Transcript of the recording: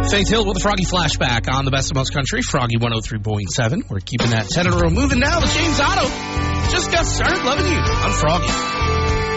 Faith Hill with a Froggy Flashback on the Best of Most Country, Froggy 103.7. We're keeping that 10 in a row moving now. The James Otto just got started loving you on Froggy.